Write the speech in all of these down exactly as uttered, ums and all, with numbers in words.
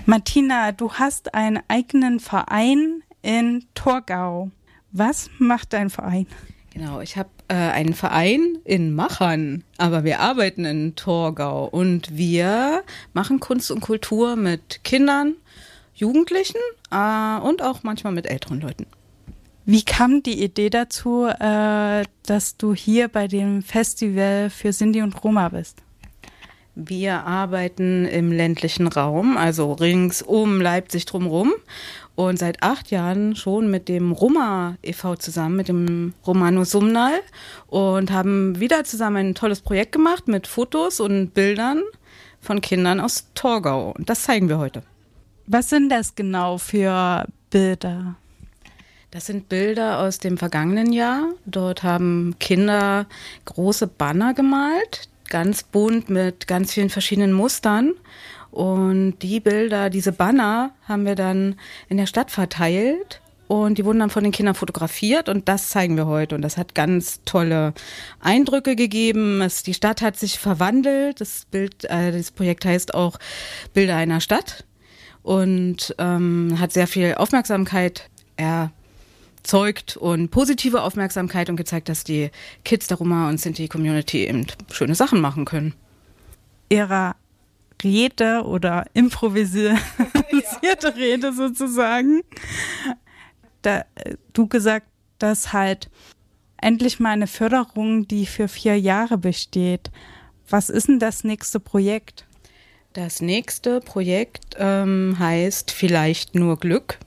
Martina, du hast einen eigenen Verein in Torgau. Was macht dein Verein? Genau, ich habe äh, einen Verein in Machern, aber wir arbeiten in Torgau und wir machen Kunst und Kultur mit Kindern, Jugendlichen äh, und auch manchmal mit älteren Leuten. Wie kam die Idee dazu, äh, dass du hier bei dem Festival für Sinti und Roma bist? Wir arbeiten im ländlichen Raum, also rings um Leipzig drumherum und seit acht Jahren schon mit dem Roma e V zusammen, mit dem Romano Sumnal und haben wieder zusammen ein tolles Projekt gemacht mit Fotos und Bildern von Kindern aus Torgau und das zeigen wir heute. Was sind das genau für Bilder? Das sind Bilder aus dem vergangenen Jahr. Dort haben Kinder große Banner gemalt, ganz bunt mit ganz vielen verschiedenen Mustern. Und die Bilder, diese Banner haben wir dann in der Stadt verteilt und die wurden dann von den Kindern fotografiert und das zeigen wir heute. Und das hat ganz tolle Eindrücke gegeben. Es, die Stadt hat sich verwandelt. Das Bild, äh, das Projekt heißt auch Bilder einer Stadt und ähm, hat sehr viel Aufmerksamkeit erzeugt und positive Aufmerksamkeit und gezeigt, dass die Kids der Roma und Sinti-Community eben schöne Sachen machen können. Ihrer Rede oder improvisierte ja. Rede sozusagen, da du gesagt, dass halt endlich mal eine Förderung, die für vier Jahre besteht. Was ist denn das nächste Projekt? Das nächste Projekt ähm, heißt Vielleicht nur Glück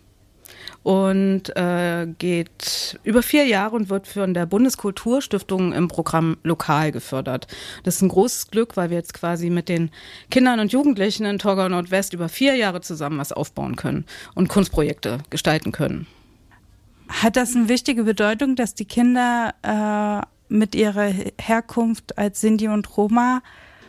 und äh, geht über vier Jahre und wird von der Bundeskulturstiftung im Programm lokal gefördert. Das ist ein großes Glück, weil wir jetzt quasi mit den Kindern und Jugendlichen in Torgau Nordwest über vier Jahre zusammen was aufbauen können und Kunstprojekte gestalten können. Hat das eine wichtige Bedeutung, dass die Kinder äh, mit ihrer Herkunft als Sinti und Roma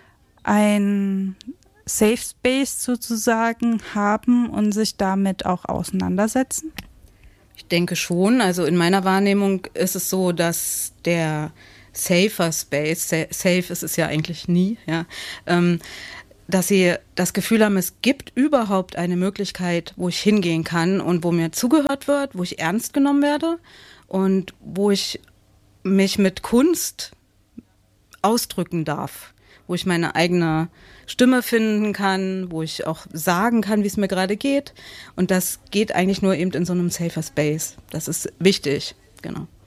ein Safe Space sozusagen haben und sich damit auch auseinandersetzen? Ich denke schon. Also in meiner Wahrnehmung ist es so, dass der Safer Space, safe ist es ja eigentlich nie, ja, ähm, dass sie das Gefühl haben, es gibt überhaupt eine Möglichkeit, wo ich hingehen kann und wo mir zugehört wird, wo ich ernst genommen werde und wo ich mich mit Kunst ausdrücken darf, wo ich meine eigene Stimme finden kann, wo ich auch sagen kann, wie es mir gerade geht. Und das geht eigentlich nur eben in so einem safer Space. Das ist wichtig, genau.